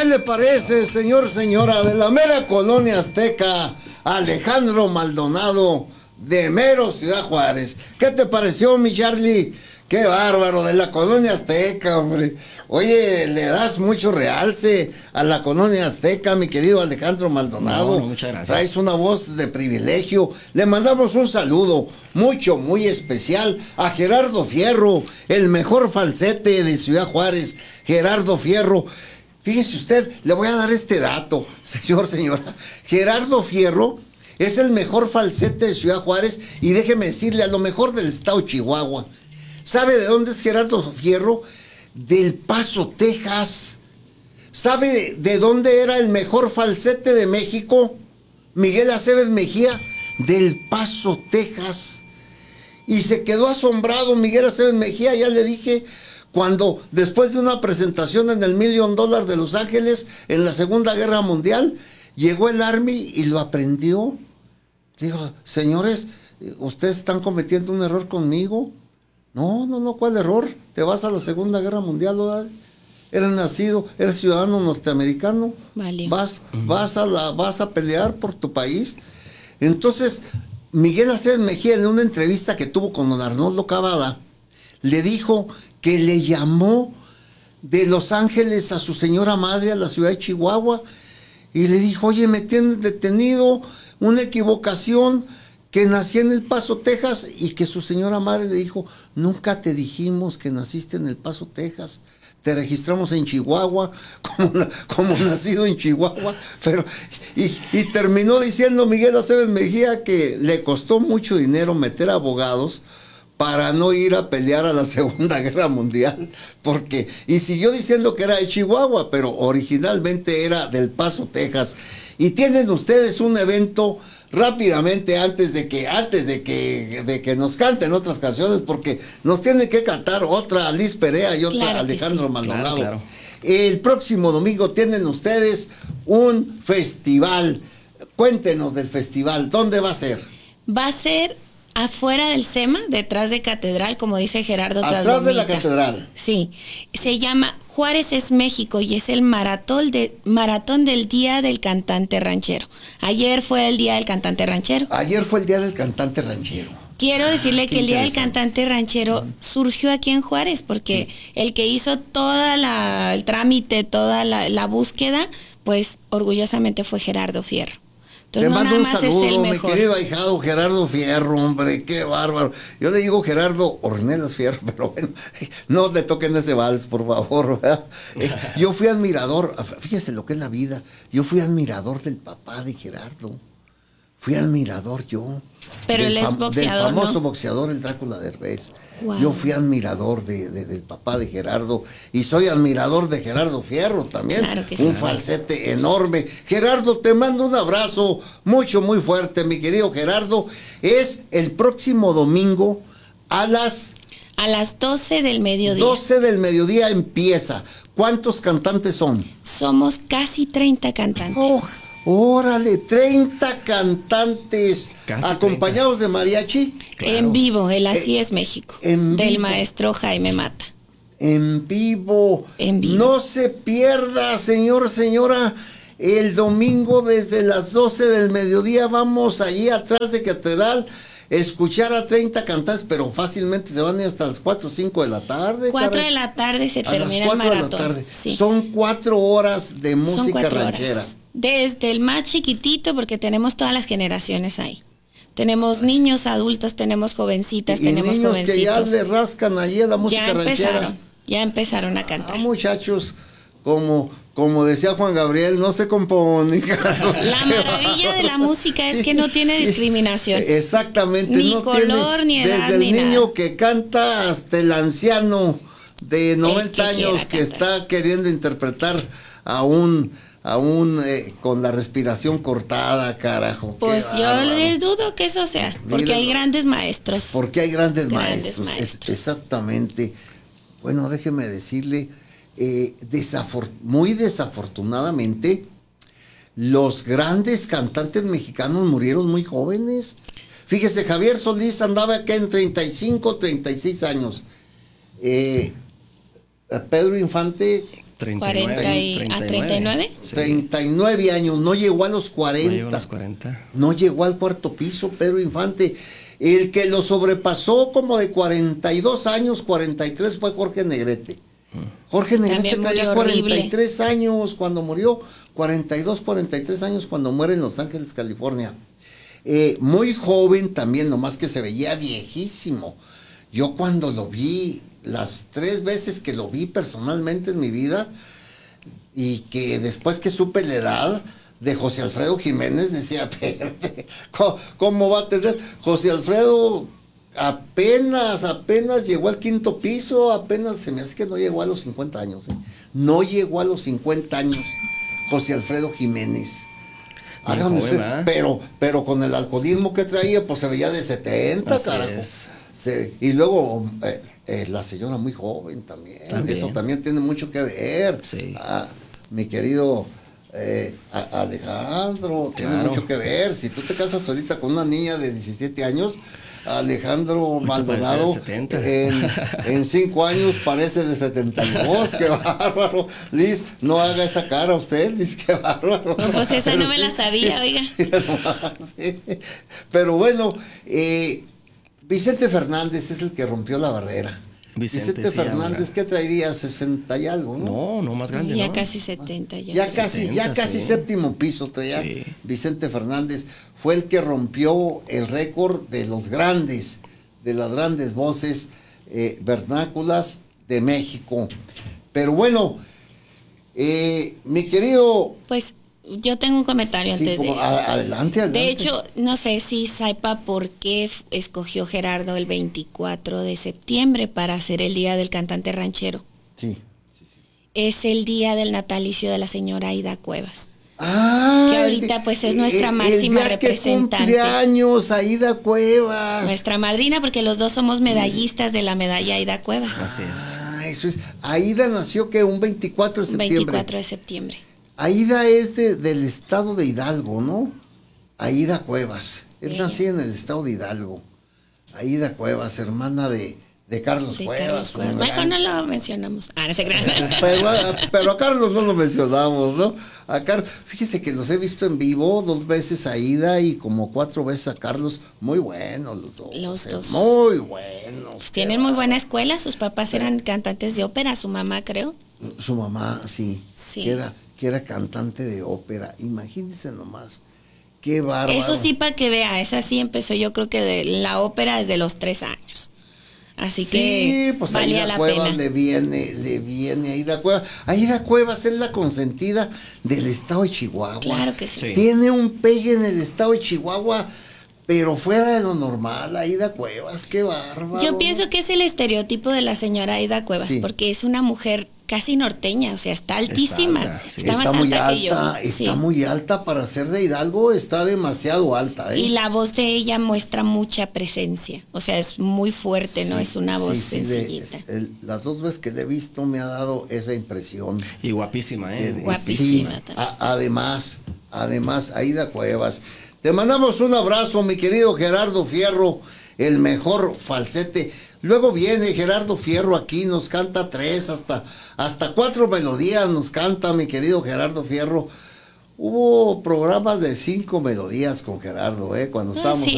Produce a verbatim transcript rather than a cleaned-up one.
¿Qué le parece, señor, señora, de la mera colonia azteca, Alejandro Maldonado, de mero Ciudad Juárez? ¿Qué te pareció, mi Charlie? ¡Qué bárbaro! De la colonia azteca, hombre. Oye, le das mucho realce a la colonia azteca, mi querido Alejandro Maldonado. No, no, muchas gracias. Traes una voz de privilegio. Le mandamos un saludo mucho, muy especial a Gerardo Fierro, el mejor falsete de Ciudad Juárez. Gerardo Fierro. Fíjese usted, le voy a dar este dato, señor, señora. Gerardo Fierro es el mejor falsete de Ciudad Juárez y déjeme decirle, a lo mejor del estado de Chihuahua. ¿Sabe de dónde es Gerardo Fierro? Del Paso, Texas. ¿Sabe de dónde era el mejor falsete de México? Miguel Aceves Mejía, del Paso, Texas. Y se quedó asombrado Miguel Aceves Mejía, ya le dije, cuando después de una presentación en el Million Dollar de Los Ángeles, en la Segunda Guerra Mundial, llegó el Army y lo aprendió. Dijo, señores, ustedes están cometiendo un error conmigo. No, no, no, ¿cuál error? Te vas a la Segunda Guerra Mundial, ¿verdad? Eres nacido, eres ciudadano norteamericano, vale. vas, uh-huh. vas, a la, vas a pelear por tu país. Entonces, Miguel Aceves Mejía, en una entrevista que tuvo con don Arnoldo Cavada, le dijo que le llamó de Los Ángeles a su señora madre, a la ciudad de Chihuahua, y le dijo, oye, me tienen detenido, una equivocación, que nací en El Paso, Texas, y que su señora madre le dijo, nunca te dijimos que naciste en El Paso, Texas, te registramos en Chihuahua, como, como nacido en Chihuahua, pero, y, y terminó diciendo Miguel Aceves Mejía que le costó mucho dinero meter abogados para no ir a pelear a la Segunda Guerra Mundial, porque, y siguió diciendo que era de Chihuahua, pero originalmente era del Paso, Texas, y tienen ustedes un evento rápidamente antes de que antes de que de que nos canten otras canciones, porque nos tienen que cantar otra Liz Perea y otra claro Alejandro sí. Maldonado. Claro, claro. El próximo domingo tienen ustedes un festival. Cuéntenos del festival, ¿dónde va a ser? Va a ser afuera del SEMA, detrás de Catedral, como dice Gerardo. Atrás de la Catedral. Sí, se llama Juárez es México y es el maratón, de, maratón del Día del Cantante Ranchero. Ayer fue el Día del Cantante Ranchero. Ayer fue el Día del Cantante Ranchero. Quiero decirle que el Día del Cantante Ranchero surgió aquí en Juárez, porque sí. el que hizo todo el trámite, toda la, la búsqueda, pues orgullosamente fue Gerardo Fierro. Entonces, te no mando nada un más saludo, es el mi mejor. querido ahijado Gerardo Fierro, hombre, qué bárbaro. Yo le digo Gerardo Ornelas Fierro, pero bueno, no le toquen ese vals, por favor. Eh, yo fui admirador, fíjese lo que es la vida, yo fui admirador del papá de Gerardo, fui admirador yo. Pero él es fam- boxeador, del famoso ¿no? boxeador, el Drácula Derbez. Wow. Yo fui admirador de, de, del papá de Gerardo y soy admirador de Gerardo Fierro también. Claro que un sí. falsete enorme. Gerardo, te mando un abrazo mucho, muy fuerte, mi querido Gerardo. Es el próximo domingo a las... A las doce del mediodía. doce del mediodía empieza. ¿Cuántos cantantes son? Somos casi treinta cantantes. Oh, órale, treinta cantantes. Casi acompañados treinta. De mariachi. Claro. En vivo, el Así eh, es México. En del vivo. Maestro Jaime Mata. En vivo. En vivo. No se pierda, señor, señora. El domingo desde las doce del mediodía vamos allí atrás de Catedral. Escuchar a treinta cantantes, pero fácilmente se van a ir hasta las cuatro o cinco de la tarde. cuatro de la tarde se termina el maratón. Sí. Son cuatro horas de música ranchera. Horas. Desde el más chiquitito, porque tenemos todas las generaciones ahí. Tenemos Ay. niños, adultos, tenemos jovencitas, y tenemos niños jovencitos. Que ya le rascan allí a la música ya empezaron, ranchera. Ya empezaron a cantar. Ah, muchachos, como... Como decía Juan Gabriel, no se comunican. La maravilla de la música es que no tiene discriminación. Exactamente. Ni no color, tiene, ni edad, desde el ni niño nada. Que canta hasta el anciano de noventa que años que está queriendo interpretar a un... a un eh, con la respiración cortada, carajo. Pues yo bárbaro. Les dudo que eso sea, porque Mira, hay grandes maestros. Porque hay grandes, grandes maestros, maestros. Es, exactamente. Bueno, déjeme decirle... Eh, desafor- muy desafortunadamente los grandes cantantes mexicanos murieron muy jóvenes. Fíjese, Javier Solís andaba acá en treinta y cinco, treinta y seis años. Eh, Pedro Infante treinta y nueve. ¿A treinta y nueve? Sí. treinta y nueve años, no llegó a los cuarenta. No llegó a los cuarenta. No llegó al cuarto piso, Pedro Infante. El que lo sobrepasó como de cuarenta y dos años, cuarenta y tres, fue Jorge Negrete. Jorge Negrete traía cuarenta y tres años cuando murió, cuarenta y dos, cuarenta y tres años cuando muere en Los Ángeles, California. Eh, muy joven también, nomás que se veía viejísimo. Yo cuando lo vi, las tres veces que lo vi personalmente en mi vida, y que después que supe la edad de José Alfredo Jiménez, decía, espérate, ¿cómo, ¿cómo va a tener? José Alfredo apenas, apenas llegó al quinto piso, apenas, se me hace que no llegó a los cincuenta años, ¿eh? No llegó a los cincuenta años José Alfredo Jiménez. Hágame usted, pero, pero con el alcoholismo que traía, pues se veía de setenta, Así carajo. es. Se, y luego eh, eh, la señora muy joven también. también. Eso también tiene mucho que ver. Sí. Ah, mi querido eh, a, Alejandro, claro. Tiene mucho que ver. Si tú te casas ahorita con una niña de diecisiete años, Alejandro Maldonado en, en cinco años parece de setenta y dos. Qué bárbaro. Liz, no haga esa cara usted, Liz, qué bárbaro. No, pues esa Pero no me sí, la sabía, oiga. Sí. Pero bueno, eh, Vicente Fernández es el que rompió la barrera. Vicente, Vicente Fernández, ¿qué traería? sesenta y algo, ¿no? No, no más grande, ya ¿no? casi setenta. Ya, ya casi, setenta, ya casi sí. Séptimo piso traía Sí. Vicente Fernández. Fue el que rompió el récord de los grandes, de las grandes voces eh, vernáculas de México. Pero bueno, eh, mi querido... Pues yo tengo un comentario sí, antes como, de eso. Adelante, adelante. De hecho, no sé si sepa por qué escogió Gerardo el veinticuatro de septiembre para hacer el Día del Cantante Ranchero. Sí. Es el día del natalicio de la señora Aida Cuevas. Ah, que ahorita pues es nuestra el, máxima el día representante. Que cumpleaños, Aida Cuevas. Nuestra madrina, porque los dos somos medallistas de la medalla Aida Cuevas. Así es. Ah, eso es. Aida nació que un veinticuatro de septiembre. veinticuatro de septiembre. Aida es de, del estado de Hidalgo, ¿no? Aida Cuevas. Él Ella. nació en el estado de Hidalgo. Aida Cuevas, hermana de, de Carlos de Cuevas. Carlos Cuevas. Bueno, no lo mencionamos. Ah, no se crean. Pero, pero a Carlos no lo mencionamos, ¿no? A Car Fíjese que los he visto en vivo, dos veces a Aida y como cuatro veces a Carlos. Muy buenos los dos. Los dos. Muy buenos. Pues tienen muy buena escuela. Sus papás eran cantantes de ópera, su mamá creo. Su mamá, sí. Sí. Que era, que era cantante de ópera. Imagínense nomás. Qué bárbaro. Eso sí, para que vea, esa sí empezó yo creo que de la ópera desde los tres años. Así sí, que pues valía Aida la Cuevas pena. le viene, le viene a Aida Cuevas. Aida Cuevas es la consentida del estado de Chihuahua. Claro que sí. Sí. Tiene un pegue en el estado de Chihuahua, pero fuera de lo normal. Aida Cuevas, qué bárbaro. Yo pienso que es el estereotipo de la señora Aida Cuevas, sí. Porque es una mujer casi norteña, o sea, está altísima. Está, alta, sí. está está más muy alta, alta que yo. Está sí. muy alta para ser de Hidalgo, está demasiado alta. ¿eh? Y la voz de ella muestra mucha presencia, o sea, es muy fuerte, sí, no es una voz sí, sí, sencillita. De, el, las dos veces que le he visto me ha dado esa impresión. Y guapísima, ¿eh? De, de, guapísima sí, también. A, además, además, Aida Cuevas. Te mandamos un abrazo, mi querido Gerardo Fierro, el mejor falsete. Luego viene Gerardo Fierro aquí, nos canta tres, hasta, hasta cuatro melodías nos canta mi querido Gerardo Fierro. Hubo programas de cinco melodías con Gerardo, ¿eh? Cuando estábamos sí,